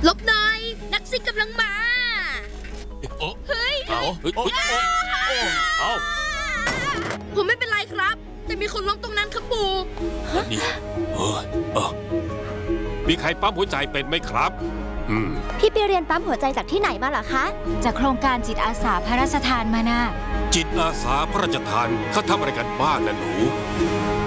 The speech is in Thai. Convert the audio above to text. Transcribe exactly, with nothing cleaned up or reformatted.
ลบหน่อยนักซิ่งกำลังมาเฮ้ยเอาเอาผมไม่เป็นไรครับแต่มีคนล้มตรงนั้นครับปู่นี่เออเออมีใครปั๊มหัวใจเป็นไหมครับอืมพี่ไปเรียนปั๊มหัวใจจากที่ไหนมาเหรอคะจากโครงการจิตอาสาพระราชทานมานะจิตอาสาพระราชทานเขาทำอะไรกันบ้างนะหนู